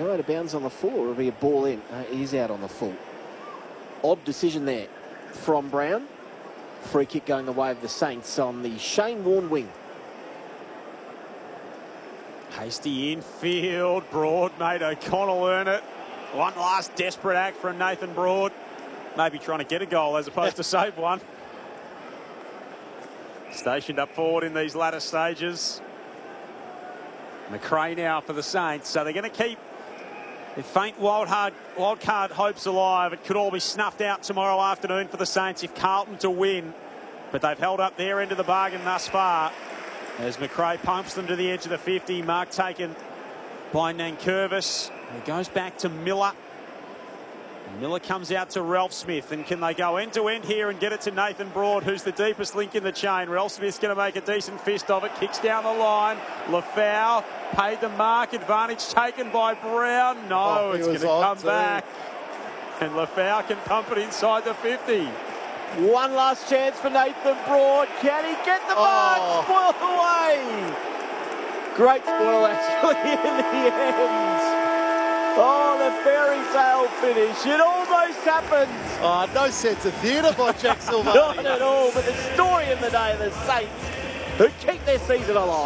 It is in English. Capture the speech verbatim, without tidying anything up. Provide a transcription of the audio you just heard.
go out of bounds on the full, or will be a ball in? Uh, he's out on the full. Odd decision there from Brown. Free kick going the way of the Saints on the Shane Warne wing. Hasty infield. Broad made O'Connell earn it. One last desperate act from Nathan Broad. Maybe trying to get a goal as opposed to save one. Stationed up forward in these latter stages. McRae now for the Saints. So they're going to keep their faint wild, hard, wild card hopes alive. It could all be snuffed out tomorrow afternoon for the Saints if Carlton to win. But they've held up their end of the bargain thus far. As McRae pumps them to the edge of the fifty. Mark taken by Nankervis. It goes back to Miller. Miller comes out to Ralph Smith, and can they go end to end here and get it to Nathan Broad, who's the deepest link in the chain? Ralph Smith's going to make a decent fist of it, kicks down the line. Lafau paid the mark, advantage taken by Brown. No, oh, it's going to come too. back. And Lafau can pump it inside the fifty. One last chance for Nathan Broad. Can he get the mark? Oh. Spoiled away. Great spoil actually in the end. Oh, the fairy tale finish. It almost happened. Oh, no sense of theatre by Jack Silvani. Not at all, but the story of the day, the Saints, who keep their season alive.